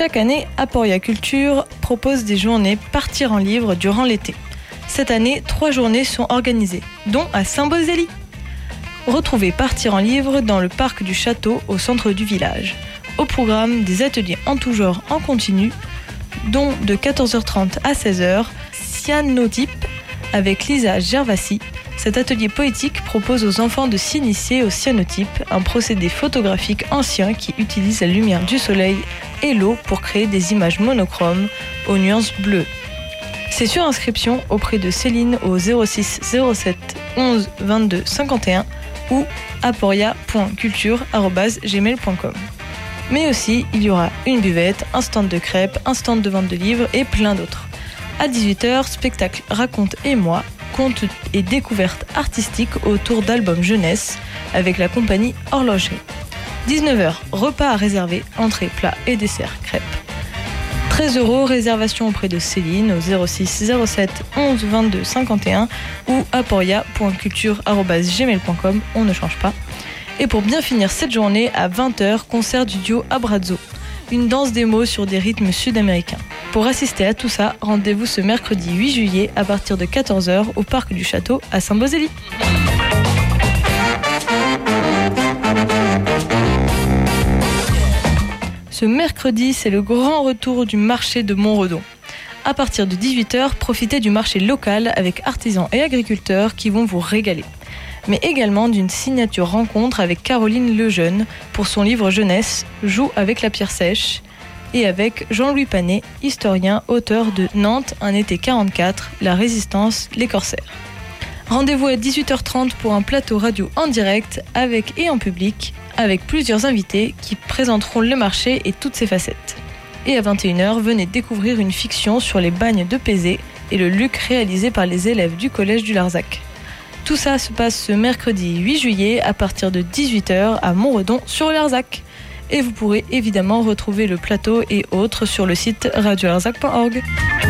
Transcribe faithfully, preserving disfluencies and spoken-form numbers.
Chaque année, Aporia Culture propose des journées Partir en livre durant l'été. Cette année, trois journées sont organisées, dont à Saint-Bosély. Retrouvez Partir en livre dans le parc du château au centre du village. Au programme, des ateliers en tout genre en continu, dont de quatorze heures trente à seize heures, cyanotype avec Lisa Gervasi. Cet atelier poétique propose aux enfants de s'initier au cyanotype, un procédé photographique ancien qui utilise la lumière du soleil et l'eau pour créer des images monochromes aux nuances bleues. C'est sur inscription auprès de Céline au zéro six zéro sept onze vingt-deux cinquante et un ou aporia point culture arobase gmail point com. Mais aussi, il y aura une buvette, un stand de crêpes, un stand de vente de livres et plein d'autres. À dix-huit heures, spectacle Raconte et moi, contes et découvertes artistiques autour d'albums jeunesse avec la compagnie Horlogerie. dix-neuf heures, repas à réserver, entrée, plat et dessert, crêpes. treize euros, réservation auprès de Céline au zéro six zéro sept onze vingt-deux cinquante et un ou aporia point culture arobase gmail point com, on ne change pas. Et pour bien finir cette journée, à vingt heures, concert du duo Abrazo, une danse démo sur des rythmes sud-américains. Pour assister à tout ça, rendez-vous ce mercredi huit juillet à partir de quatorze heures au parc du château à Saint-Bosély. Ce mercredi, c'est le grand retour du marché de Montredon. À partir de dix-huit heures, profitez du marché local avec artisans et agriculteurs qui vont vous régaler. Mais également d'une signature rencontre avec Caroline Lejeune pour son livre jeunesse « Joue avec la pierre sèche » et avec Jean-Louis Panet, historien, auteur de Nantes, un été quarante-quatre, La Résistance, les corsaires. Rendez-vous à dix-huit heures trente pour un plateau radio en direct avec et en public, avec plusieurs invités qui présenteront le marché et toutes ses facettes. Et à vingt et une heures, venez découvrir une fiction sur les bagnes de Pézé et le Luc réalisé par les élèves du collège du Larzac. Tout ça se passe ce mercredi huit juillet à partir de dix-huit heures à Montredon sur le Larzac. Et vous pourrez évidemment retrouver le plateau et autres sur le site radio larzac point org.